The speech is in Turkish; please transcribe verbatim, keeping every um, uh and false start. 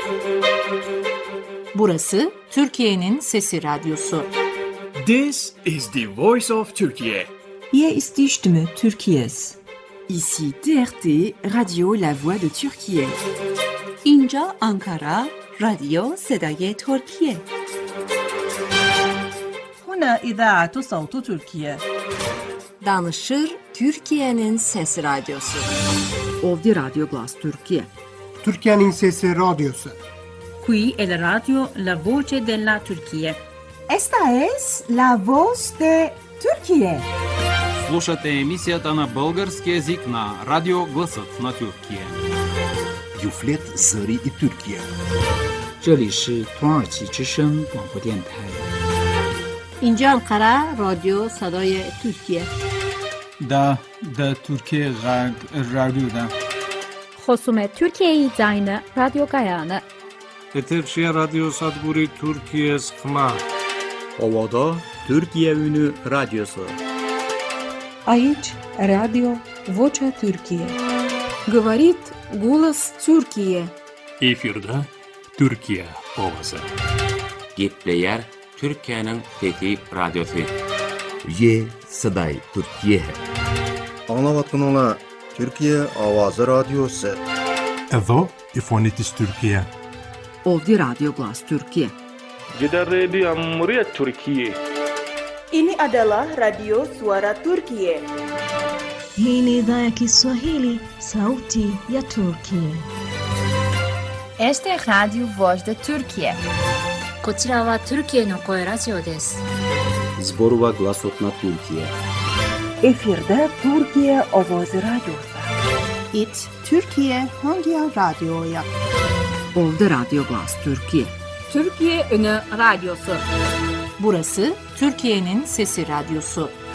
Burası Türkiye'nin Sesi Radyosu. This is the voice of Turkey. Hier ist die Stimme Türkiye's. Ici T R T, Radio La Voix de Türkiye. اینجا آنکارا، رادیو صدای ترکیه. هنا إذاعة صوت تركيا. Danışır Türkiye'nin Sesi Radyosu. Ovdje Radio Glas Türkiye. Türkiye'nin Sesi Radyosu. Qui è la radio La Voce della Turquía. Esta es La Voz de Türkiye. Слушате емисията на български език на Радио Гласът на Türkiye. Юфлет Зари и Türkiye. 这里是土耳其之声广播电台。 اینجا انقره رادیو صدای ترکیه. دا دا ترکیه غرب رادیو دا. خصوم ترکیه زاین رادیو گایانه. Eterşehir Radyo Sadguri Türkiye Sıkma. Ovada Türkiye Ünü Radyosu. Aici Radio Vocea Türkiye. Говорит голос Türkiye. Efirde Türkiye Ovası. Gepleyer Türkiye'nin Fethi Radyosu. Ye Saday Türkiye. Anlavatın ola Türkiye Avazı Radyosu. Edo İfonitis Türkiye. Ovdje Radio Glas Türkiye. Gider Radio Cumhuriyet Türkiye. Ini adalah Radio Suara Turkiye. Hii ni idhaa ya Kiswahili, Sauti ya Turkiye. Este es Radio Voz de Türkiye. こちらはトルキエの声ラジオです。 Zborova Glasot na Türkiye. Efirde Türkiye Ovozi Radyosu. It Türkiye Hangi Radyo'ya? Ovdje Radio Glas Türkiye. Türkiye Ünü Radyosu. Burası Türkiye'nin Sesi Radyosu.